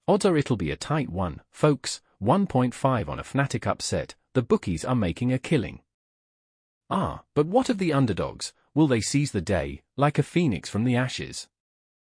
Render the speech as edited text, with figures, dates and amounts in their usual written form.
Odds are it'll be a tight one, folks. 1.5 on a Fnatic upset. The bookies are making a killing. But what of the underdogs? Will they seize the day, like a phoenix from the ashes?